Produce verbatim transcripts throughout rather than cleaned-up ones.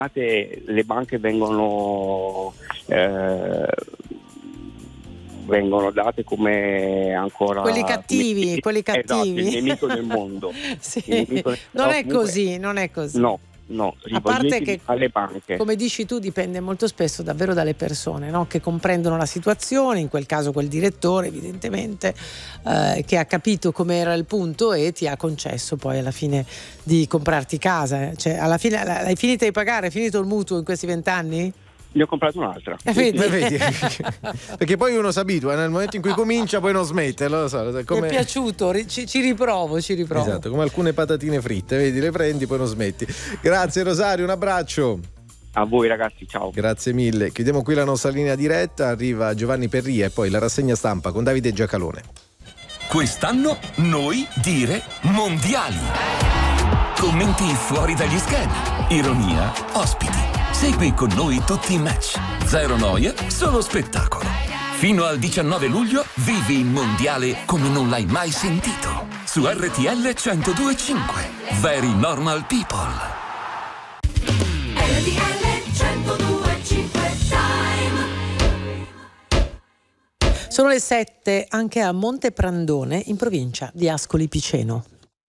le banche vengono eh, vengono date come ancora quelli cattivi, nemici, quelli cattivi. Esatto, il nemico del mondo. Sì. Nemico del... Non no, è comunque... così, non è così. No. No, a parte che, alle banche. Come dici tu, dipende molto spesso davvero dalle persone, no? Che comprendono la situazione, in quel caso quel direttore evidentemente eh, che ha capito com'era il punto e ti ha concesso poi alla fine di comprarti casa. Cioè, alla fine hai finito di pagare, hai finito il mutuo in questi vent'anni? Ne ho comprato un'altra. Eh, vedi? Beh, vedi? Perché poi uno si abitua, nel momento in cui comincia poi non smette, lo so, come... Mi è piaciuto, ci, ci riprovo, ci riprovo. Esatto, come alcune patatine fritte, vedi, le prendi poi non smetti. Grazie Rosario, un abbraccio. A voi ragazzi, ciao. Grazie mille. Chiudiamo qui la nostra linea diretta, arriva Giovanni Perria e poi la rassegna stampa con Davide Giacalone. Quest'anno noi dire mondiali. Commenti fuori dagli schermi, ironia, ospiti. Segui con noi tutti i match. Zero noia, solo spettacolo. Fino al diciannove luglio vivi il mondiale come non l'hai mai sentito. Su R T L centodue e cinque. Very Normal People. R T L centodue e cinque Time. Sono le sette anche a Monteprandone, in provincia di Ascoli Piceno.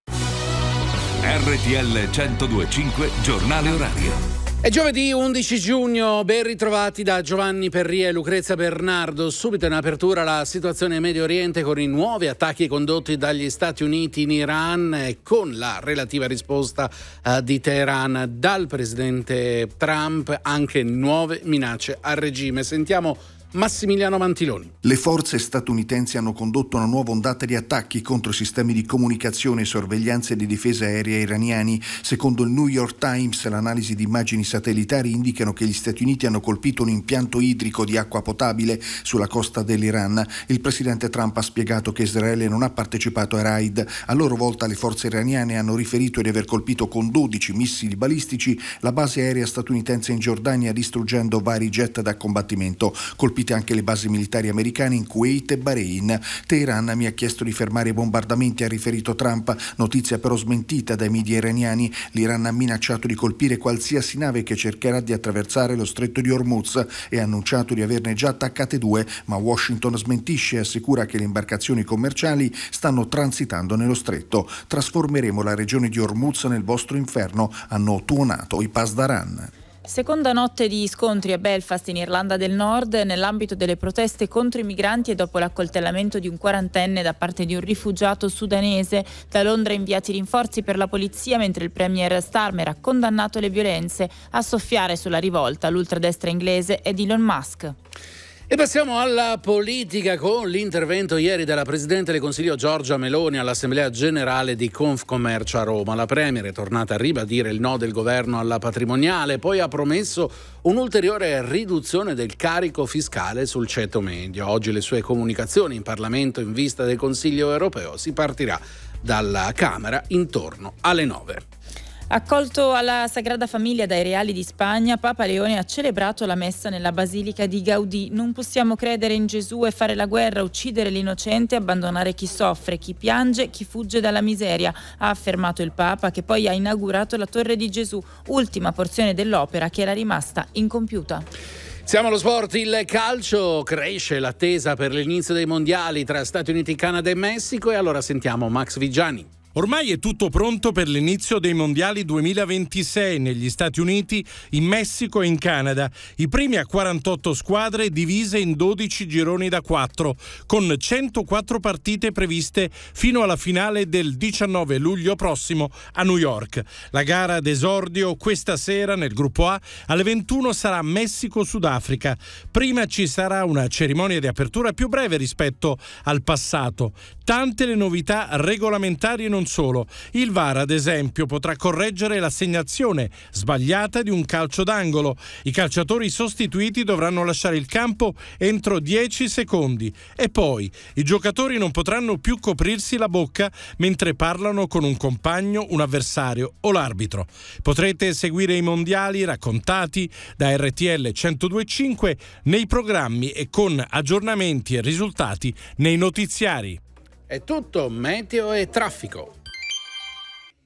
R T L centodue e cinque, giornale orario. È giovedì undici giugno, ben ritrovati da Giovanni Perria e Lucrezia Bernardo. Subito in apertura la situazione in Medio Oriente con i nuovi attacchi condotti dagli Stati Uniti in Iran e con la relativa risposta uh, di Teheran dal presidente Trump, anche nuove minacce al regime. Sentiamo Massimiliano Mantiloni. Le forze statunitensi hanno condotto una nuova ondata di attacchi contro sistemi di comunicazione, sorveglianza e di difesa aerea iraniani. Secondo il New York Times, l'analisi di immagini satellitari indicano che gli Stati Uniti hanno colpito un impianto idrico di acqua potabile sulla costa dell'Iran. Il presidente Trump ha spiegato che Israele non ha partecipato ai raid. A loro volta le forze iraniane hanno riferito di aver colpito con dodici missili balistici la base aerea statunitense in Giordania, distruggendo vari jet da combattimento. Colpito anche le basi militari americane in Kuwait e Bahrain. Teheran mi ha chiesto di fermare i bombardamenti, ha riferito Trump, notizia però smentita dai media iraniani. L'Iran ha minacciato di colpire qualsiasi nave che cercherà di attraversare lo stretto di Hormuz e ha annunciato di averne già attaccate due, ma Washington smentisce e assicura che le imbarcazioni commerciali stanno transitando nello stretto. Trasformeremo la regione di Hormuz nel vostro inferno, hanno tuonato i Pasdaran. Seconda notte di scontri a Belfast in Irlanda del Nord nell'ambito delle proteste contro i migranti e dopo l'accoltellamento di un quarantenne da parte di un rifugiato sudanese. Da Londra inviati rinforzi per la polizia, mentre il premier Starmer ha condannato le violenze. A soffiare sulla rivolta l'ultradestra inglese ed Elon Musk. E passiamo alla politica con l'intervento ieri della Presidente del Consiglio Giorgia Meloni all'Assemblea Generale di Confcommercio a Roma. La Premier è tornata a ribadire il no del governo alla patrimoniale, poi ha promesso un'ulteriore riduzione del carico fiscale sul ceto medio. Oggi le sue comunicazioni in Parlamento in vista del Consiglio europeo. Si partirà dalla Camera intorno alle nove. Accolto alla Sagrada Famiglia dai reali di Spagna, Papa Leone ha celebrato la messa nella Basilica di Gaudì. Non possiamo credere in Gesù e fare la guerra, uccidere l'innocente, abbandonare chi soffre, chi piange, chi fugge dalla miseria, ha affermato il Papa, che poi ha inaugurato la Torre di Gesù, ultima porzione dell'opera che era rimasta incompiuta. Siamo allo sport, il calcio, cresce l'attesa per l'inizio dei mondiali tra Stati Uniti, Canada e Messico e allora sentiamo Max Vigiani. Ormai è tutto pronto per l'inizio dei mondiali duemilaventisei negli Stati Uniti, in Messico e in Canada. I primi a quarantotto squadre divise in dodici gironi da quattro, con centoquattro partite previste fino alla finale del diciannove luglio prossimo a New York. La gara d'esordio questa sera nel gruppo A alle ventuno sarà Messico-Sudafrica. Prima ci sarà una cerimonia di apertura più breve rispetto al passato. Tante le novità regolamentari e non solo. Il V A R, ad esempio, potrà correggere l'assegnazione sbagliata di un calcio d'angolo. I calciatori sostituiti dovranno lasciare il campo entro dieci secondi. E poi i giocatori non potranno più coprirsi la bocca mentre parlano con un compagno, un avversario o l'arbitro. Potrete seguire i mondiali raccontati da R T L centodue e cinque nei programmi e con aggiornamenti e risultati nei notiziari. È tutto, meteo e traffico.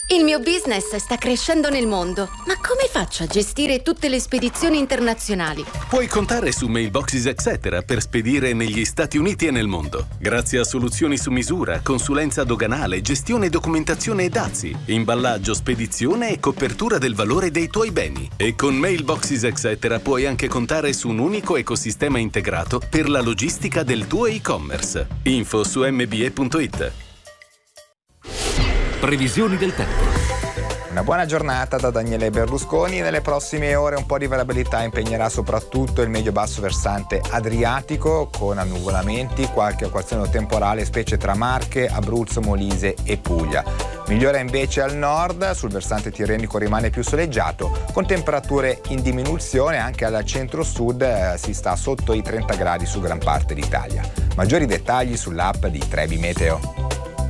Il mio business sta crescendo nel mondo, ma come faccio a gestire tutte le spedizioni internazionali? Puoi contare su Mailboxes et cetera per spedire negli Stati Uniti e nel mondo. Grazie a soluzioni su misura, consulenza doganale, gestione e documentazione e dazi, imballaggio, spedizione e copertura del valore dei tuoi beni. E con Mailboxes et cetera puoi anche contare su un unico ecosistema integrato per la logistica del tuo e-commerce. Info su m b e punto it. Previsioni del tempo. Una buona giornata da Daniele Berlusconi. Nelle prossime ore un po' di variabilità impegnerà soprattutto il medio-basso versante adriatico, con annuvolamenti, qualche acquazzone temporale specie tra Marche, Abruzzo, Molise e Puglia. Migliora invece al nord, sul versante tirrenico rimane più soleggiato, con temperature in diminuzione. Anche al centro-sud eh, si sta sotto i trenta gradi su gran parte d'Italia. Maggiori dettagli sull'app di Trebi Meteo.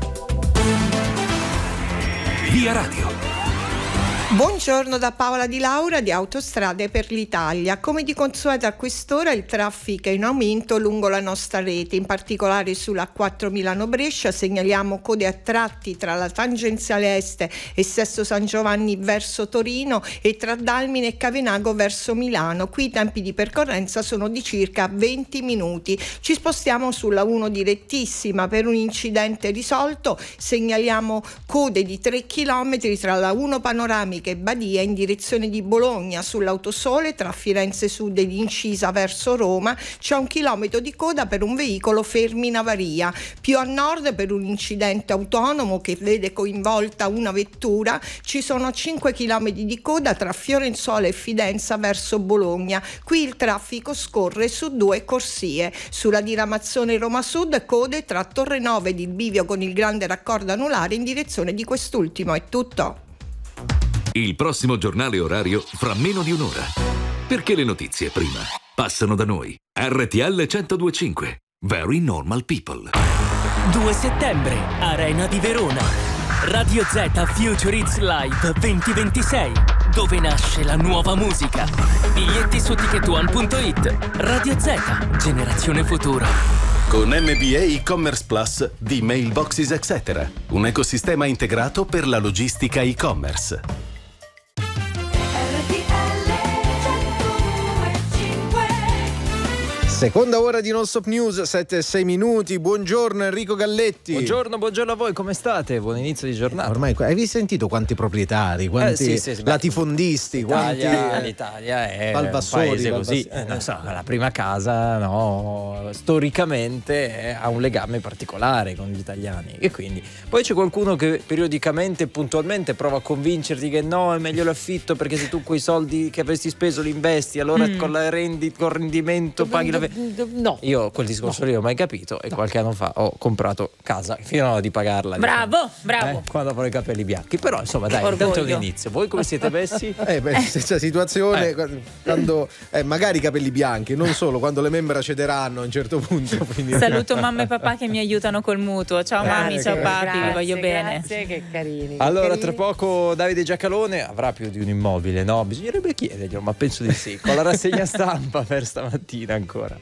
Via Radio. Buongiorno da Paola Di Laura di Autostrade per l'Italia. Come di consueto a quest'ora il traffico è in aumento lungo la nostra rete, in particolare sulla A quattro Milano-Brescia segnaliamo code a tratti tra la tangenziale est e Sesto San Giovanni verso Torino e tra Dalmine e Cavenago verso Milano. Qui i tempi di percorrenza sono di circa venti minuti. Ci spostiamo sulla uno direttissima. Per un incidente risolto segnaliamo code di tre chilometri tra la uno Panoramica e Badia in direzione di Bologna. Sull'autosole tra Firenze Sud ed Incisa verso Roma c'è un chilometro di coda per un veicolo fermo in avaria. Più a nord, per un incidente autonomo che vede coinvolta una vettura, ci sono cinque chilometri di coda tra Fiorenzuola e Fidenza verso Bologna. Qui il traffico scorre su due corsie. Sulla diramazione Roma Sud code tra Torrenove ed il bivio con il grande raccordo anulare in direzione di quest'ultimo. È tutto. Il prossimo giornale orario fra meno di un'ora. Perché le notizie prima passano da noi. R T L centodue e cinque. Very Normal People. due settembre, Arena di Verona. Radio Z Future Hits Live duemilaventisei. Dove nasce la nuova musica. Biglietti su ticket one punto it. Radio Z, generazione futura. Con M B A e-commerce plus di Mailboxes et cetera. Un ecosistema integrato per la logistica e-commerce. Seconda ora di Non Stop News, sette e sei minuti. Buongiorno Enrico Galletti. Buongiorno, buongiorno a voi, come state? Buon inizio di giornata. Ormai hai sentito quanti proprietari, quanti eh, sì, sì, latifondisti, l'Italia, quanti l'Italia è Valvassori, un paese Valvassori. così, eh, non so, la prima casa, no, storicamente ha un legame particolare con gli italiani e quindi poi c'è qualcuno che periodicamente, puntualmente prova a convincerti che no, è meglio l'affitto perché se tu quei soldi che avresti speso li investi, allora mm. con la rendi, col rendimento paghi la No. Io quel discorso lì no. ho mai capito e no. qualche anno fa ho comprato casa fino di pagarla. Bravo, diciamo, bravo. Eh, quando avrò i capelli bianchi. Però insomma dai, Orgoglio. intanto è un inizio. Voi come siete messi? Eh, beh, stessa situazione eh. quando eh, magari i capelli bianchi, non solo, quando le membra cederanno a un certo punto. Quindi... Saluto mamma e papà che mi aiutano col mutuo. Ciao eh, mami, ciao papi, grazie, vi voglio bene. Grazie, che carini. Allora, che tra carini. poco Davide Giacalone avrà più di un immobile, no? Bisognerebbe chiederglielo, ma penso di sì. Con la rassegna stampa per stamattina ancora.